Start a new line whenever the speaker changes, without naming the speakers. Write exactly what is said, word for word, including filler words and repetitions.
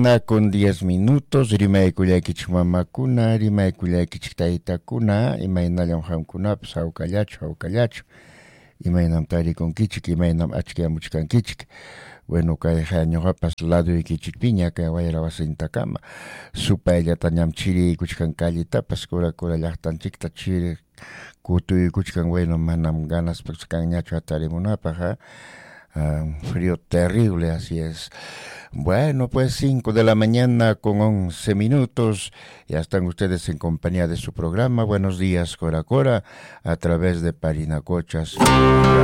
mañana con diez minutos. Rimay kulaykichik mamakuna, rimay kulaykichik taytakuna, imaynallam hamkunapas hawkallachu, hawkallachu. Imaynam tarikunkichik, imaynam achkiamuchkankichik. Bueno, kay ñuqapas laduykichikpiña kay wayra wasintakama. Supayllata ñamchiriykuchkan kallitapas kura kura llaqtanchikta chiri kutuykuchkan, bueno, manam ganaspas kanñachu atarimunapaq, ¿eh? Uh, frío terrible, así es. Bueno, pues cinco de la mañana con once minutos. Ya están ustedes en compañía de su programa Buenos Días, Cora Cora, a través de Parinacochas.